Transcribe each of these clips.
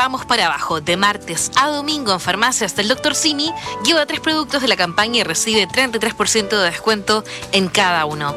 vamos para abajo. De martes a domingo en farmacias del Dr. Simi, lleva 3 productos de la campaña y recibe 33% de descuento en cada uno.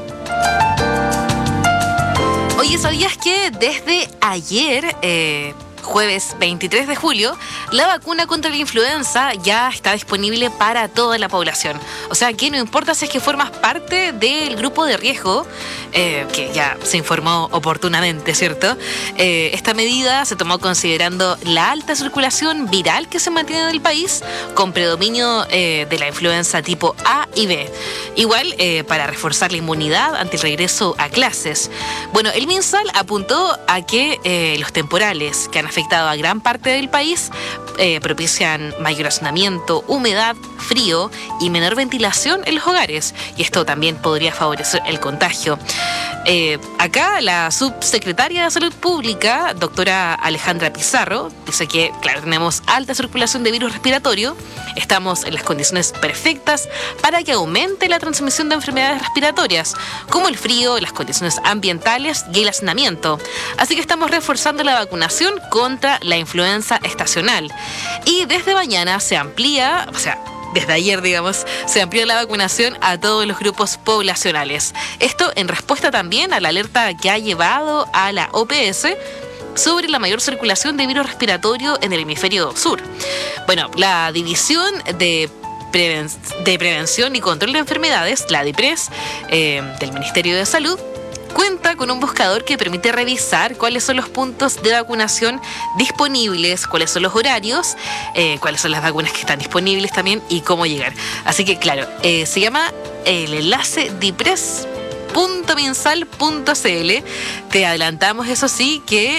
Oye, ¿sabías que desde ayer, jueves 23 de julio, la vacuna contra la influenza ya está disponible para toda la población? O sea, que no importa si es que formas parte del grupo de riesgo, que ya se informó oportunamente, ¿cierto? Esta medida se tomó considerando la alta circulación viral que se mantiene en el país, con predominio de la influenza tipo A y B. Igual, para reforzar la inmunidad ante el regreso a clases. Bueno, el MinSal apuntó a que los temporales que han afectado a gran parte del país propician mayor hacinamiento, humedad, frío y menor ventilación en los hogares, y esto también podría favorecer el contagio. Acá la subsecretaria de Salud Pública, doctora Alejandra Pizarro, dice que, claro, tenemos alta circulación de virus respiratorio, estamos en las condiciones perfectas para que aumente la transmisión de enfermedades respiratorias, como el frío, las condiciones ambientales y el hacinamiento. Así que estamos reforzando la vacunación contra la influenza estacional. Y desde mañana se amplía, desde ayer, digamos, se amplió la vacunación a todos los grupos poblacionales. Esto en respuesta también a la alerta que ha llevado a la OPS sobre la mayor circulación de virus respiratorio en el hemisferio sur. Bueno, la División de Prevención y Control de Enfermedades, la DIPRES, del Ministerio de Salud, cuenta con un buscador que permite revisar cuáles son los puntos de vacunación disponibles, cuáles son los horarios, cuáles son las vacunas que están disponibles también y cómo llegar. Así que, claro, se llama el enlace dipres.minsal.cl. Te adelantamos, eso sí, que